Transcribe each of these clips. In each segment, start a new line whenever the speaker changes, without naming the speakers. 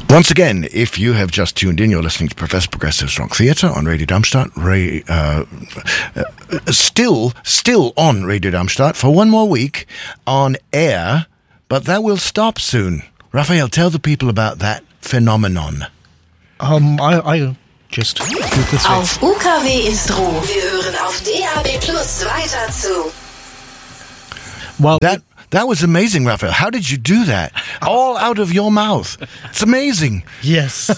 Once again, if you have just tuned in, you're listening to Professor Progressive's Rock Theatre on Radio Darmstadt. Still on Radio Darmstadt for one more week on air, but that will stop soon. Raphael, tell the people about that phenomenon.
I just do this.
Auf UKW ist Ruhe. Wir hören auf DAB+ weiter zu.
Well,
That was amazing, Raphael. How did you do that? All out of your mouth. It's amazing.
Yes.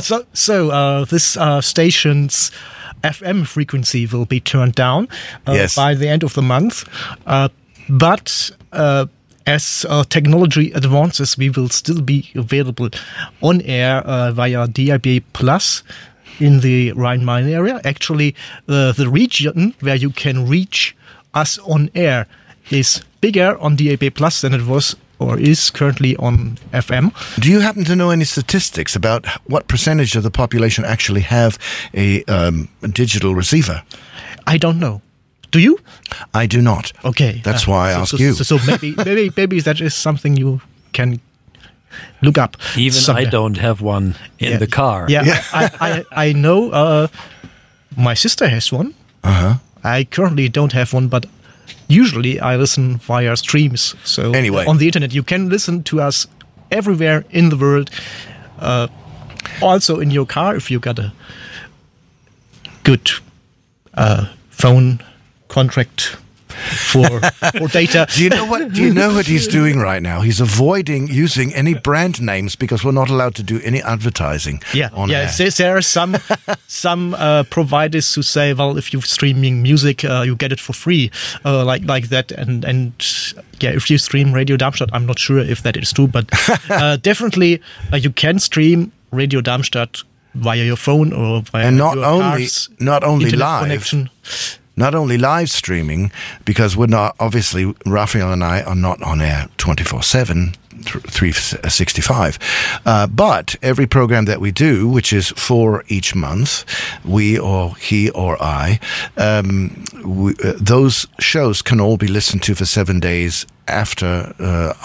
So this station's FM frequency will be turned down by the end of the month. But as technology advances, we will still be available on air via DAB+ in the Rhine-Main area. Actually, the region where you can reach us on air is bigger on DAB+ than it was or is currently on FM.
Do you happen to know any statistics about what percentage of the population actually have a digital receiver?
I don't know. Do you?
I do not.
Okay.
That's why I ask you.
So maybe that is something you can look up.
Even
somewhere.
I don't have one in the car.
Yeah. I know my sister has one.
Uh-huh.
I currently don't have one, but usually I listen via streams. So
anyway,
on the internet, you can listen to us everywhere in the world. Also in your car, if you got a good phone contract for data.
Do you know what he's doing right now? He's avoiding using any brand names because we're not allowed to do any advertising. On air.
There are some providers who say, well, if you're streaming music, you get it for free, like that. And if you stream Radio Darmstadt, I'm not sure if that is true, but definitely you can stream Radio Darmstadt via your phone or via
not
your
only
internet
live
connection.
Not only live streaming, because we're not, obviously, Raphael and I are not on air 24/7, 365. But every program that we do, which is 4 each month, we or he or I, those shows can all be listened to for 7 days after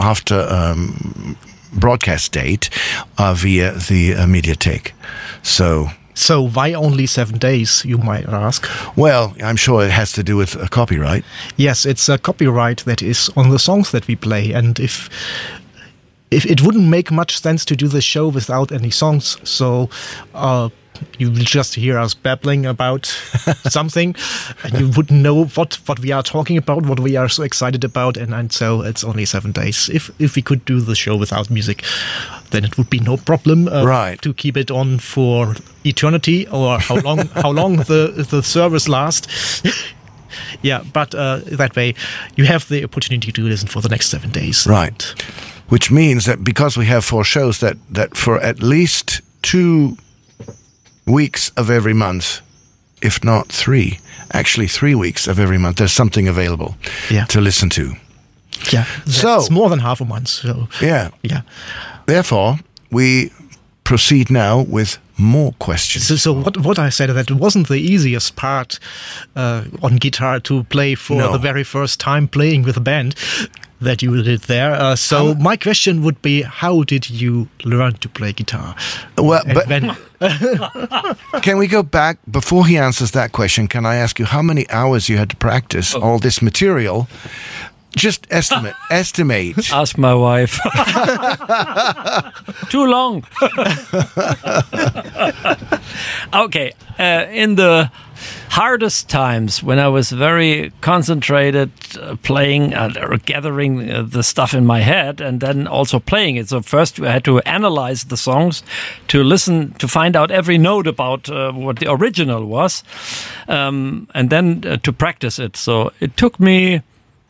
broadcast date via the Mediathek.
So why only 7 days, you might ask?
Well, I'm sure it has to do with a copyright.
Yes, it's a copyright that is on the songs that we play. And if it wouldn't make much sense to do the show without any songs, so you will just hear us babbling about something, and you wouldn't know what we are talking about, what we are so excited about, and so it's only 7 days. If we could do the show without music, then it would be no problem to keep it on for eternity, or how long the service lasts. Yeah, but that way you have the opportunity to listen for the next 7 days.
Right. Which means that because we have 4 shows, that for at least 2 weeks of every month, if not 3, actually 3 weeks of every month, there's something available to listen to.
Yeah, it's more than half a month. So
yeah. Therefore, we proceed now with more questions.
So what I said, that it wasn't the easiest part on guitar to play for the very first time playing with a band that you did there. So my question would be, how did you learn to play guitar?
Well, can we go back, before he answers that question, can I ask you how many hours you had to practice all this material? Just estimate.
Ask my wife. Too long. Okay. In the hardest times, when I was very concentrated playing or gathering the stuff in my head and then also playing it. So first I had to analyze the songs, to listen, to find out every note about what the original was, and then to practice it. So it took me,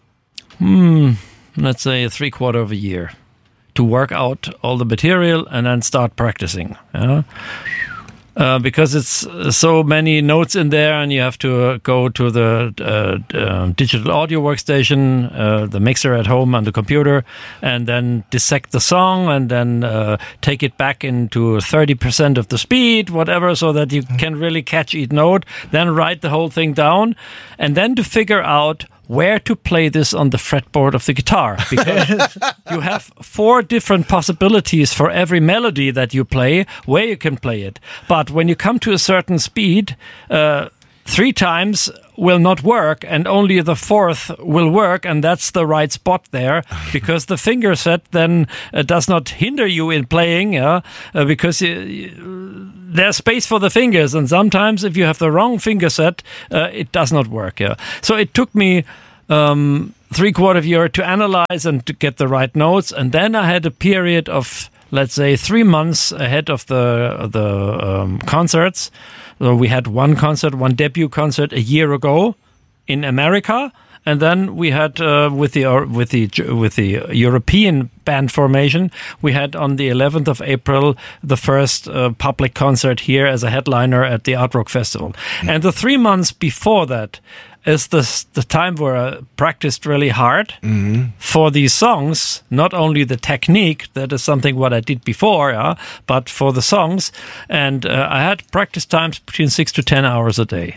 let's say, 3/4 of a year to work out all the material and then start practicing. Because it's so many notes in there, and you have to go to the digital audio workstation, the mixer at home on the computer, and then dissect the song, and then take it back into 30% of the speed, whatever, so that you can really catch each note, then write the whole thing down, and then to figure out where to play this on the fretboard of the guitar, because you have 4 different possibilities for every melody that you play, where you can play it. But when you come to a certain speed, 3 times will not work, and only the 4th will work, and that's the right spot there, because the finger set then does not hinder you in playing, because there's space for the fingers, and sometimes if you have the wrong finger set, it does not work. So it took me 3/4 year to analyze and to get the right notes, and then I had a period of, let's say, 3 months ahead of the concerts. So we had one debut concert a year ago in America, and then we had with the European band formation, we had on the 11th of April the first public concert here as a headliner at the Art Rock Festival. And the 3 months before that is the time where I practiced really hard for these songs, not only the technique, that is something what I did before, but for the songs. And I had practice times between 6 to 10 hours a day.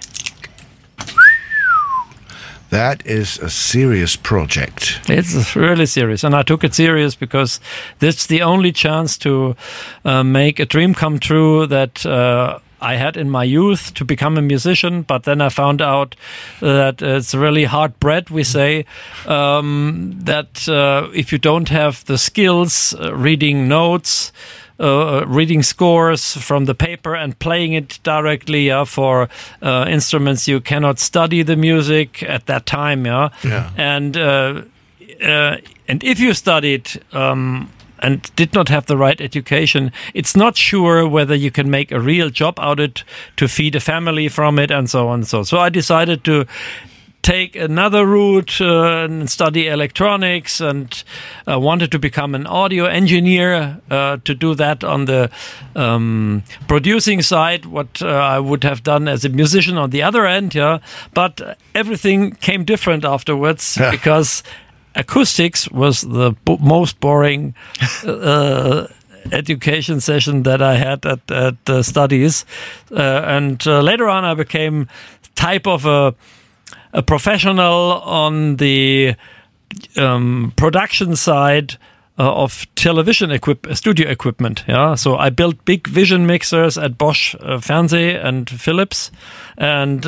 That is a serious project.
It's really serious, and I took it serious because that's the only chance to make a dream come true that I had in my youth, to become a musician. But then I found out that it's really hard bread, we say, that if you don't have the skills, reading notes, reading scores from the paper and playing it directly for instruments, you cannot study the music at that time. And if you studied and did not have the right education, it's not sure whether you can make a real job out of it to feed a family from it, and so on. So I decided to take another route and study electronics, and wanted to become an audio engineer, to do that on the producing side, what I would have done as a musician on the other end. But everything came different afterwards, because acoustics was the most boring education session that I had at studies. And later on I became type of a professional on the production side of television studio equipment. So I built big vision mixers at Bosch Fernseh and Philips, and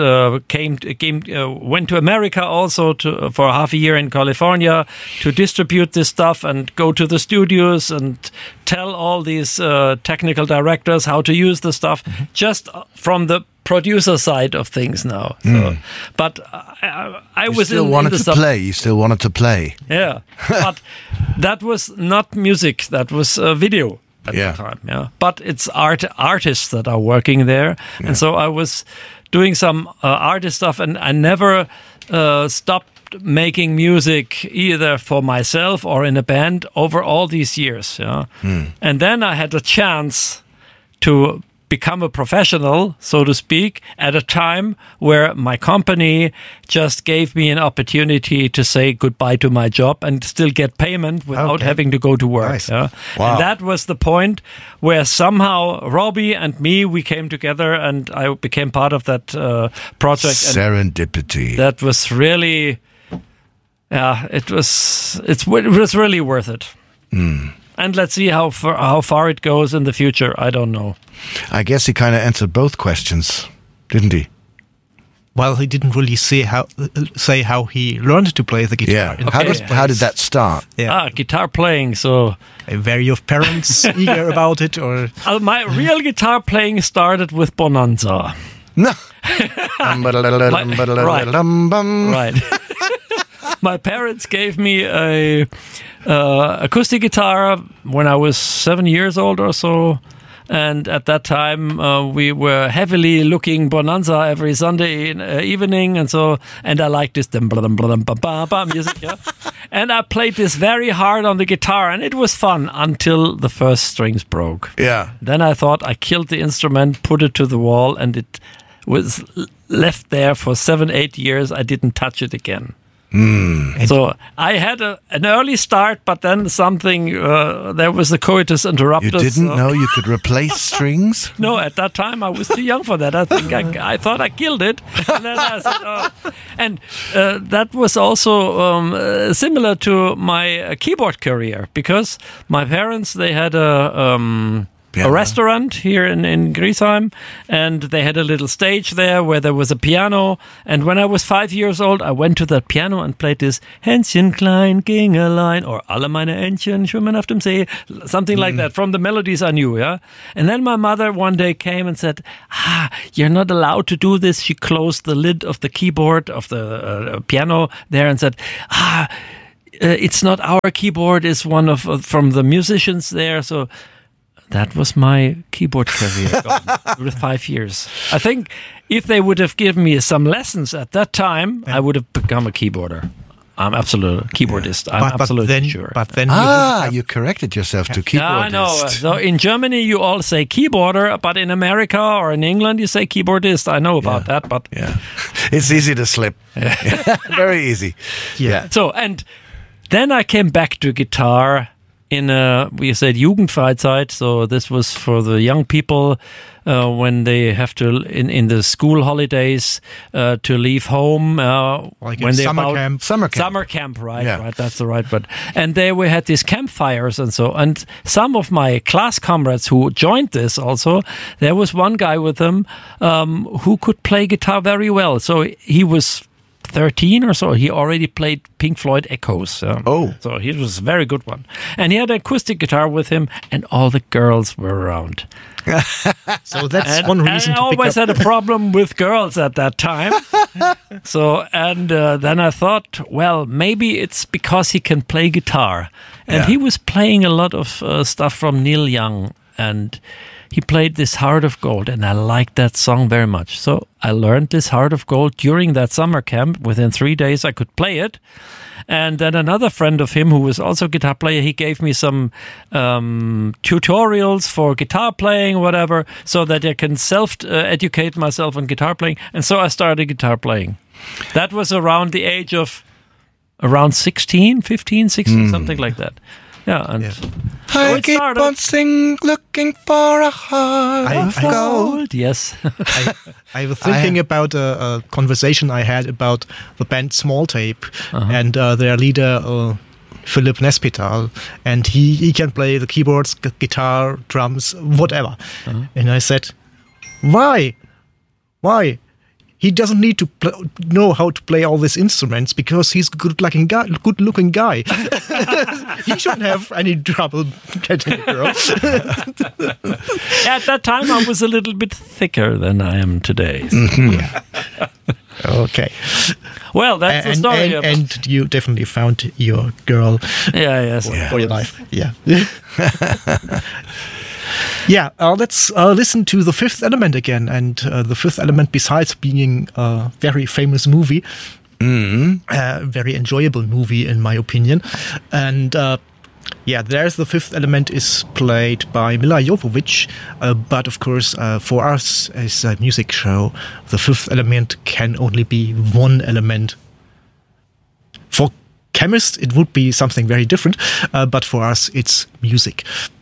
went to America also for half a year in California to distribute this stuff and go to the studios and tell all these technical directors how to use the stuff, just from the producer side of things now. So, but I was
still wanted to play. You still wanted to play.
Yeah, but that was not music. That was video at the time. But it's artists that are working there, and so I was doing some artist stuff, and I never stopped making music either for myself or in a band over all these years. And then I had a chance to become a professional, so to speak, at a time where my company just gave me an opportunity to say goodbye to my job and still get payment without having to go to work.
Nice.
Wow. And that was the point where somehow Robbie and me, we came together, and I became part of that project.
Serendipity.
And that was really, it was really worth it. And let's see how far it goes in the future. I don't know.
I guess he kind of answered both questions, didn't he?
Well, he didn't really say how he learned to play the guitar.
Yeah. How did that start?
Guitar playing. So,
were your parents eager about it, or
my real guitar playing started with Bonanza.
No.
Right. My parents gave me a acoustic guitar when I was 7 years old or so, and at that time we were heavily looking Bonanza every Sunday evening, and I liked this music, and I played this very hard on the guitar, and it was fun until the first strings broke. Then I thought I killed the instrument, put it to the wall, and it was left there for 7-8 years. I didn't touch it again. So I had an early start, but then there was the coitus interruptus.
You didn't know you could replace strings?
No, at that time I was too young for that. I think I thought I killed it. And then I said, and that was also similar to my keyboard career, because my parents, they had a restaurant here in Griesheim, and they had a little stage there where there was a piano. And when I was 5 years old, I went to that piano and played this Hänschen klein ging allein, or Alle meine Entchen schwimmen auf dem See, something like that, from the melodies I knew, yeah. And then my mother one day came and said, you're not allowed to do this. She closed the lid of the keyboard of the piano there and said, it's not our keyboard, it's one of from the musicians there. So that was my keyboard career with 5 years. I think if they would have given me some lessons at that time, I would have become a keyboarder. I'm absolute keyboardist. I'm absolutely sure.
But then
you corrected yourself to keyboardist.
I know. So in Germany, you all say keyboarder, but in America or in England, you say keyboardist. I know about that, but
it's easy to slip. Very easy.
Yeah.
So, and then I came back to guitar in we said Jugendfreizeit, so this was for the young people when they have to in the school holidays to leave home
like
when they
summer camp,
right? Yeah. Right, that's the right word. And there we had these campfires and so. And some of my class comrades who joined this also, there was one guy with them who could play guitar very well. So he was 13 or so, he already played Pink Floyd Echoes. So he was a very good one. And he had an acoustic guitar with him, and all the girls were around.
So that's one reason
I
to
always
pick up.
had a problem with girls at that time. So, and then I thought, well, maybe it's because he can play guitar. And he was playing a lot of stuff from Neil Young, and he played this Heart of Gold, and I liked that song very much. So I learned this Heart of Gold during that summer camp. Within 3 days, I could play it. And then another friend of him, who was also a guitar player, he gave me some tutorials for guitar playing, whatever, so that I can self-educate myself on guitar playing. And so I started guitar playing. That was around the age of around 16, something like that. Yeah, and
I keep on looking for a heart of gold.
Yes.
I was thinking about a conversation I had about the band Small Tape and their leader Philip Nespital, and he can play the keyboards, guitar, drums, whatever. And I said, why? He doesn't need to know how to play all these instruments because he's a good-looking guy. He shouldn't have any trouble getting a girl.
At that time, I was a little bit thicker than I am today.
Okay.
Well, that's the story.
And you definitely found your girl. For your life. Yeah. Yeah, let's listen to The Fifth Element again. And The Fifth Element, besides being a very famous movie, a very enjoyable movie in my opinion. And there's The Fifth Element is played by Milla Jovovich. But of course, for us as a music show, The Fifth Element can only be one element. For chemists, it would be something very different. But for us, it's music.